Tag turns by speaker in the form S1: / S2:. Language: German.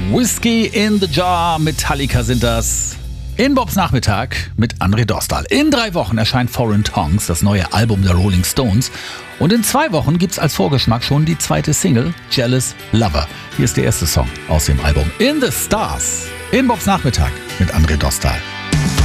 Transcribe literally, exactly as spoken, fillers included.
S1: Whiskey in the Jar, Metallica sind das. In Bobs Nachmittag mit André Dostal. In drei Wochen erscheint Foreign Tongues, das neue Album der Rolling Stones. Und in zwei Wochen gibt's als Vorgeschmack schon die zweite Single, Jealous Lover. Hier ist der erste Song aus dem Album In the Stars. In Bobs Nachmittag mit André Dostal.